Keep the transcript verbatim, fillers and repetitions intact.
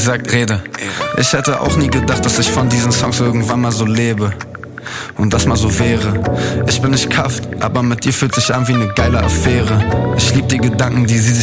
sagt Rede. Ich hätte auch nie gedacht, dass ich von diesen Songs irgendwann mal so lebe. Und das mal so wäre. Ich bin nicht kafft, aber mit dir fühlt sich an wie eine geile Affäre. Ich lieb die Gedanken, die sie sich